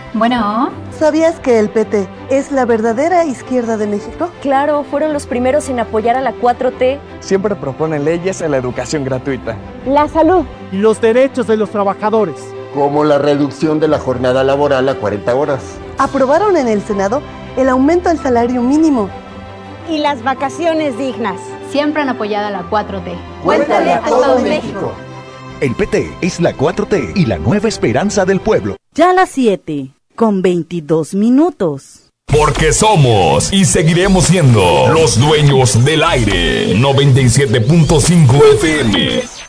Bueno. ¿Sabías que el PT es la verdadera izquierda de México? Claro, fueron los primeros en apoyar a la 4T. Siempre proponen leyes a la educación gratuita, la salud y los derechos de los trabajadores, como la reducción de la jornada laboral a 40 horas. Aprobaron en el Senado el aumento al salario mínimo y las vacaciones dignas. Siempre han apoyado a la 4T. Cuéntale a todo México. El PT es la 4T y la nueva esperanza del pueblo. Ya a las 7:22. Porque somos y seguiremos siendo los dueños del aire. 97.5 FM.